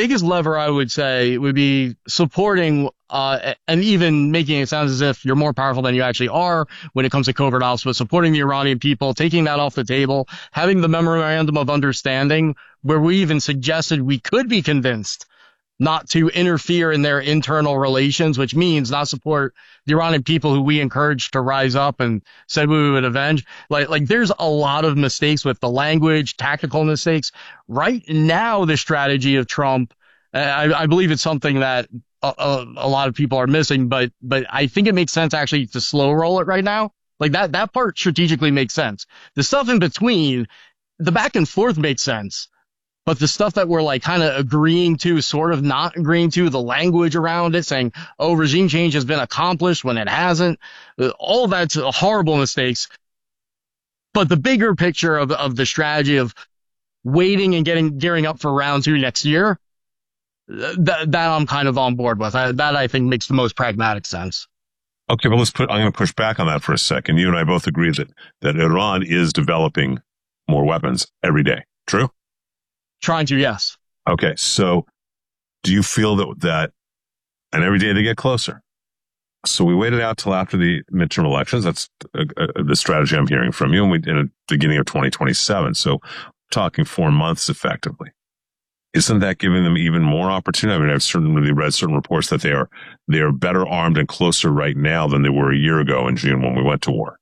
biggest lever I would say would be supporting, and even making it sound as if you're more powerful than you actually are when it comes to covert ops, but supporting the Iranian people, taking that off the table, having the memorandum of understanding where we even suggested we could be convinced not to interfere in their internal relations, which means not support the Iranian people who we encouraged to rise up and said we would avenge. Like there's a lot of mistakes with the language, tactical mistakes. Right now, the strategy of Trump, I believe it's something that a lot of people are missing, but I think it makes sense actually to slow roll it right now. Like that part strategically makes sense. The stuff in between, the back and forth makes sense. But the stuff that we're like kind of agreeing to, sort of not agreeing to, the language around it, saying, oh, regime change has been accomplished when it hasn't, all of that's horrible mistakes. But the bigger picture of the strategy of waiting and gearing up for round 2 next year, that I'm kind of on board with. That I think makes the most pragmatic sense. Okay, well, I'm going to push back on that for a second. You and I both agree that Iran is developing more weapons every day. True? Trying to, yes. Okay, so do you feel that, and every day they get closer? So we waited out till after the midterm elections. That's the strategy I'm hearing from you, and we in the beginning of 2027. So talking 4 months effectively. Isn't that giving them even more opportunity? I mean, I've certainly read certain reports that they are better armed and closer right now than they were a year ago in June when we went to war.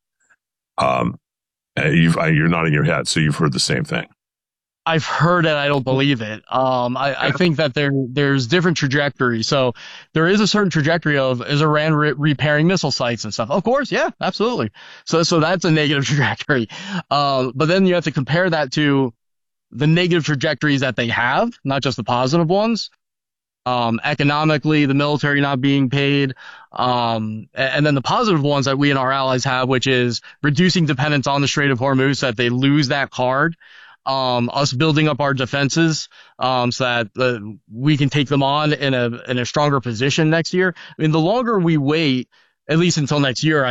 You're nodding your head, so you've heard the same thing. I've heard it. I don't believe it. I think that there's different trajectories. So there is a certain trajectory of, is Iran repairing missile sites and stuff? Of course. Yeah, absolutely. So that's a negative trajectory. But then you have to compare that to the negative trajectories that they have, not just the positive ones. Economically, the military not being paid. And then the positive ones that we and our allies have, which is reducing dependence on the Strait of Hormuz, so that they lose that card. Us building up our defenses, so that we can take them on in a stronger position next year. I mean, the longer we wait, at least until next year,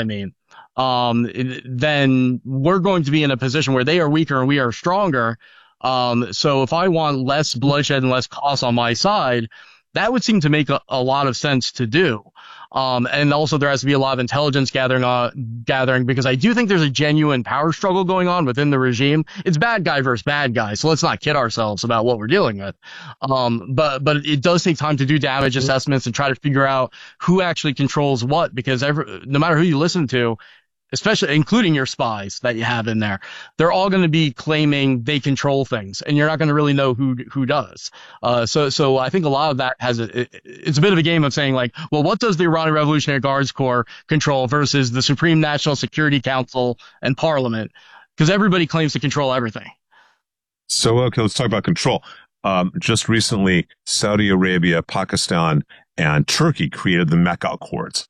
then we're going to be in a position where they are weaker and we are stronger. So if I want less bloodshed and less cost on my side, that would seem to make a lot of sense to do. And also there has to be a lot of intelligence gathering, because I do think there's a genuine power struggle going on within the regime. It's bad guy versus bad guy. So let's not kid ourselves about what we're dealing with. But it does take time to do damage assessments and try to figure out who actually controls what, because no matter who you listen to, especially including your spies that you have in there, they're all going to be claiming they control things, and you're not going to really know who does. So I think a lot of that it's a bit of a game of saying, like, well, what does the Iranian Revolutionary Guards Corps control versus the Supreme National Security Council and Parliament? Because everybody claims to control everything. So, okay, let's talk about control. Just recently, Saudi Arabia, Pakistan, and Turkey created the Mecca Accords.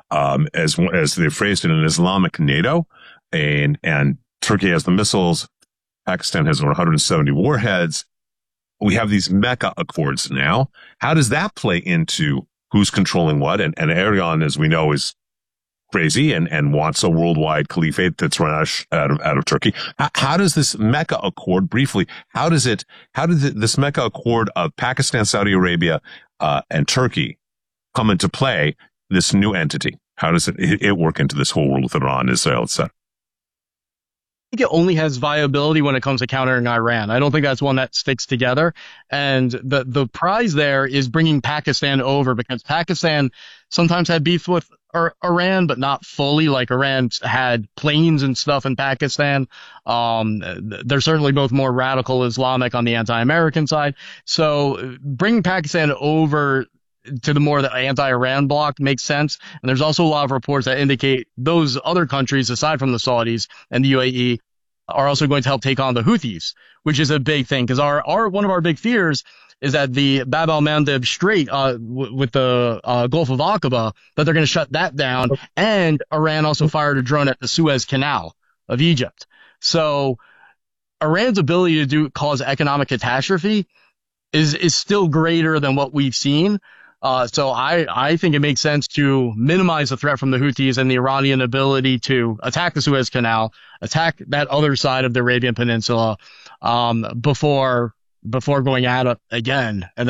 As they phrased it, an Islamic NATO, and Turkey has the missiles. Pakistan has over 170 warheads. We have these Mecca Accords now. How does that play into who's controlling what? And Erdogan, as we know, is crazy and wants a worldwide caliphate that's run out of Turkey. How does this Mecca Accord, briefly, how did this Mecca Accord of Pakistan, Saudi Arabia, and Turkey come into play? This new entity, how does it work into this whole world with Iran, Israel, etc.? I think it only has viability when it comes to countering Iran. I don't think that's one that sticks together. And the prize there is bringing Pakistan over, because Pakistan sometimes had beef with Iran, but not fully. Like, Iran had planes and stuff in Pakistan. They're certainly both more radical Islamic on the anti-American side. So bringing Pakistan over to the anti-Iran bloc makes sense. And there's also a lot of reports that indicate those other countries, aside from the Saudis and the UAE, are also going to help take on the Houthis, which is a big thing, because one of our big fears is that the Bab al-Mandeb Strait, with the Gulf of Aqaba, that they're going to shut that down. And Iran also fired a drone at the Suez Canal of Egypt. So Iran's ability to cause economic catastrophe is still greater than what we've seen. So I think it makes sense to minimize the threat from the Houthis and the Iranian ability to attack the Suez Canal, attack that other side of the Arabian Peninsula, before going at it again. And